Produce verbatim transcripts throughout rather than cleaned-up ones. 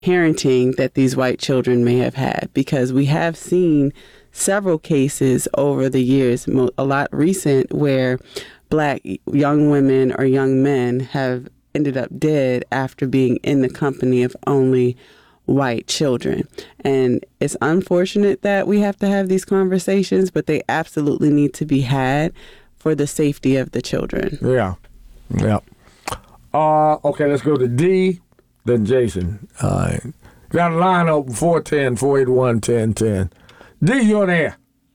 parenting that these white children may have had, because we have seen several cases over the years, a lot recent, where black young women or young men have ended up dead after being in the company of only white children. And it's unfortunate that we have to have these conversations, but they absolutely need to be had for the safety of the children. Yeah. Yeah. Uh, okay, let's go to D, then Jason. Uh, got a line open, four one zero, four eight one, one zero one zero. D, you're there.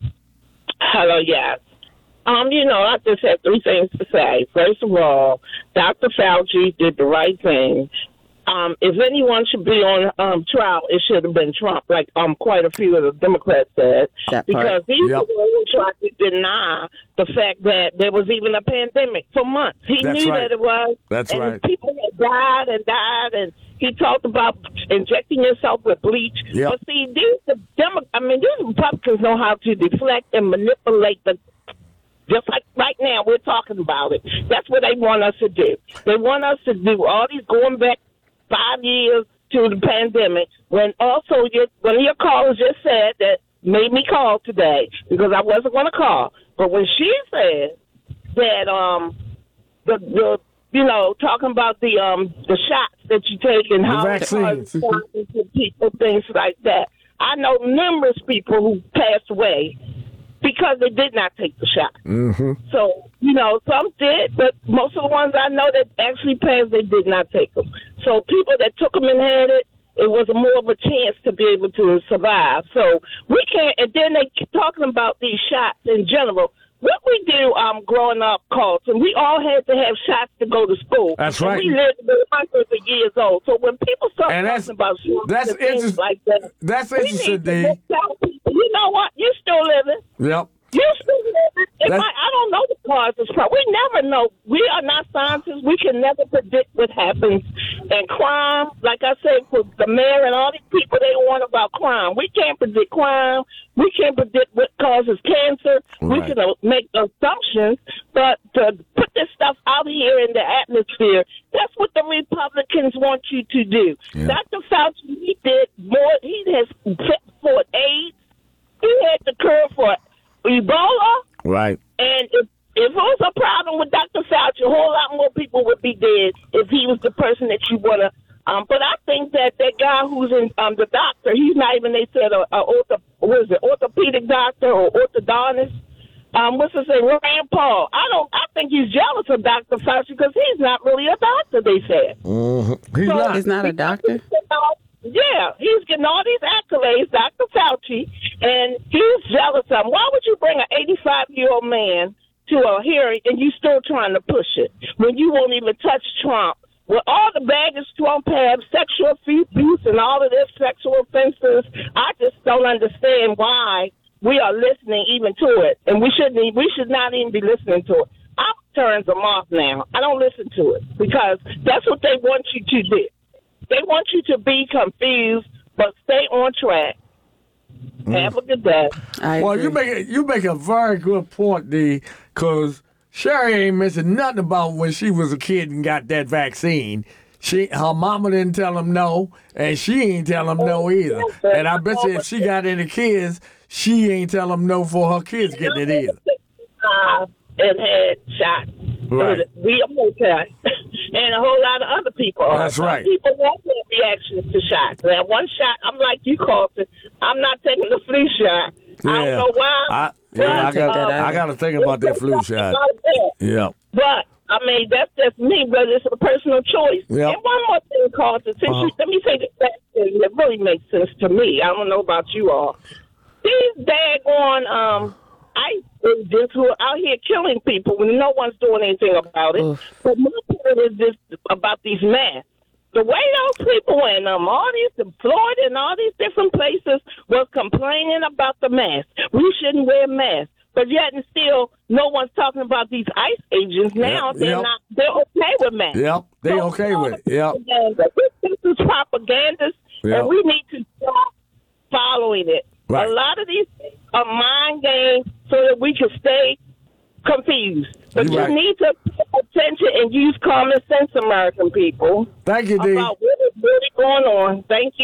Hello, yes. Um, you know, I just have three things to say. First of all, Doctor Fauci did the right thing. Um, if anyone should be on um, trial, it should have been Trump, like um, quite a few of the Democrats said, because he yep. was the one who tried to deny the fact that there was even a pandemic for months. He That's knew right. that it was. That's and right. People had died and died, and he talked about injecting yourself with bleach. Yep. But see, these the Demo- I mean, these Republicans know how to deflect and manipulate the. Just like right now, we're talking about it. That's what they want us to do. They want us to do all these going back five years to the pandemic, when also your, one of your callers just said that made me call today because I wasn't going to call. But when she said that um the the you know talking about the um the shots that you take and the how vaccines, to people, things like that, I know numerous people who passed away because they did not take the shot. Mm-hmm. So, you know, some did, but most of the ones I know that actually passed, they did not take them. So people that took them and had it, it was more of a chance to be able to survive. So we can't, and then they keep talking about these shots in general. What we do um, growing up, Carlton, we all had to have shots to go to school. That's and right. we lived to be hundreds of years old. So when people start And talking about shots that's and things interest- like that, that's we interesting, need to D. just tell people, you know what, you're still living. Yep. You still living. It That's- might, I don't know the causes. We never know. We are not scientists. We can never predict what happens. And crime, like I said, for the mayor and all these people, they want about crime. We can't predict crime. We can't predict what causes cancer. We Right. can uh, make assumptions, but to put this stuff out here in the atmosphere, that's what the Republicans want you to do. Yeah. Doctor Fauci, he did more. He has set for AIDS. He had the cure for Ebola. Right. And if, if it was a problem with Doctor Fauci, a whole lot more people would be dead if he was the person that you want to. Um, but I think that that guy who's in um, the doctor, he's not even, they said, a, a ortho, what is it, orthopedic doctor or orthodontist. Um, what's his name? Rand Paul. I don't. I think he's jealous of Doctor Fauci because he's not really a doctor, they said. Mm-hmm. He's So- not. He's not a doctor? Yeah, he's getting all these accolades, Doctor Fauci, and he's jealous of him. Why would you bring an eighty-five-year-old man to a hearing and you still trying to push it when you won't even touch Trump? With all the baggage Trump has, sexual abuse and all of this sexual offenses, I just don't understand why we are listening even to it, and we shouldn't. e- We should not even be listening to it. I turn them off now. I don't listen to it because that's what they want you to do. They want you to be confused, but stay on track. Mm. Have a good day. I Well, agree. you make a, you make a very good point, D, because Sherry ain't mentioned nothing about when she was a kid and got that vaccine. She, her mama didn't tell him no, and she ain't tell him no either. And I bet you if she got any kids, she ain't tell him no for her kids getting it either. Uh, and had shots. Right. We okay. And a whole lot of other people. That's Some right. People want their reactions to shots. That one shot, I'm like you, Carlton. I'm not taking the flu shot. I don't know why. I, yeah, I take that got, either. I got to think about that flu shot. Yeah. But I mean, that's just me, but it's a personal choice. Yep. And one more thing, Carlton. Since Uh-huh. you, let me say this back thing that really makes sense to me. I don't know about you all. These daggone um, ICE agents who are out here killing people when no one's doing anything about it. Oof. But my point is this about these masks. The way those people in um, all these, in Florida and all these different places was complaining about the mask. We shouldn't wear masks. But yet and still, no one's talking about these ICE agents now. Yep, they're yep. not. They're okay with masks. Yep, they So, okay with it. Yep. This, this is propaganda, Yep. and we need to stop following it. Right. A lot of these things are mind games so that we can stay confused. But You're you right. need to pay attention and use common sense, American people, Thank you, D. about what is really going on. Thank you.